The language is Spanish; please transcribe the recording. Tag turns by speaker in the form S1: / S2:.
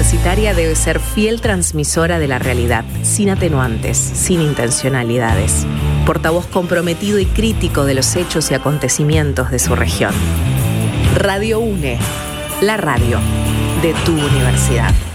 S1: Universitaria debe ser fiel transmisora de la realidad, sin atenuantes, sin intencionalidades. Portavoz comprometido y crítico de los hechos y acontecimientos de su región. Radio UNE, la radio de tu universidad.